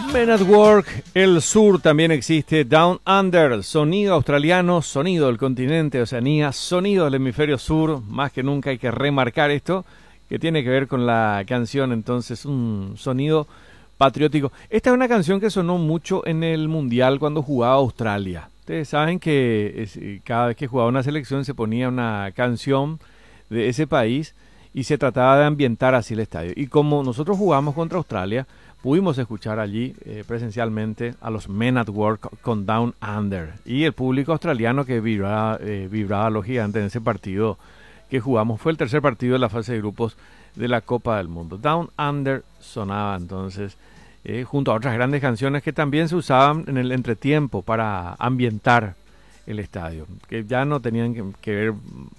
Men at Work, el sur también existe, Down Under, sonido australiano, sonido del continente Oceanía, sonido del hemisferio sur, más que nunca hay que remarcar esto, que tiene que ver con la canción, entonces un sonido patriótico. Esta es una canción que sonó mucho en el Mundial cuando jugaba Australia. Ustedes saben que cada vez que jugaba una selección se ponía una canción de ese país y se trataba de ambientar así el estadio. Y como nosotros jugamos contra Australia, pudimos escuchar allí presencialmente a los Men at Work con Down Under y el público australiano que vibraba lo gigante en ese partido que jugamos. Fue el tercer partido de la fase de grupos de la Copa del Mundo. Down Under sonaba entonces junto a otras grandes canciones que también se usaban en el entretiempo para ambientar el estadio, que ya no tenían que ver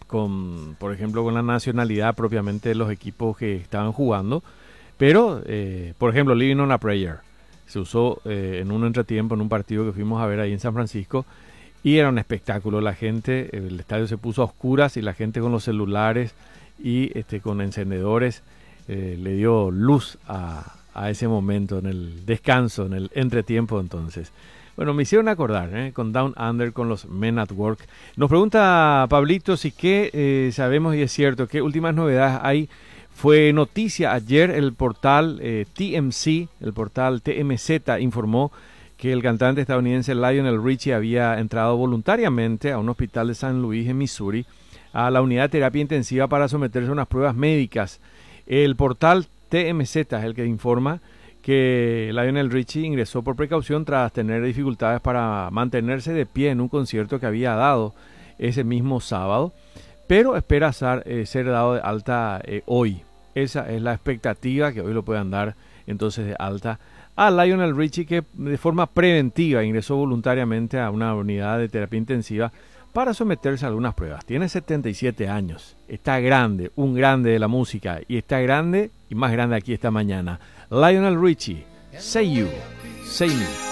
con, por ejemplo, con la nacionalidad propiamente de los equipos que estaban jugando, pero, por ejemplo, Living on a Prayer se usó en un entretiempo, en un partido que fuimos a ver ahí en San Francisco, y era un espectáculo. La gente, el estadio se puso a oscuras y la gente con los celulares y con encendedores le dio luz a ese momento, en el descanso, en el entretiempo entonces. Bueno, me hicieron acordar, con Down Under, con los Men at Work. Nos pregunta Pablito si qué sabemos, y es cierto, qué últimas novedades hay. Fue noticia ayer el portal TMZ, el portal TMZ informó que el cantante estadounidense Lionel Richie había entrado voluntariamente a un hospital de San Luis, en Missouri, a la unidad de terapia intensiva para someterse a unas pruebas médicas. El portal TMZ es el que informa que Lionel Richie ingresó por precaución tras tener dificultades para mantenerse de pie en un concierto que había dado ese mismo sábado, pero espera ser dado de alta hoy. Esa es la expectativa, que hoy lo puedan dar entonces de alta a Lionel Richie, que de forma preventiva ingresó voluntariamente a una unidad de terapia intensiva para someterse a algunas pruebas. Tiene 77 años, está grande, un grande de la música, y está grande y más grande aquí esta mañana. Lionel Richie, Say You, Say Me.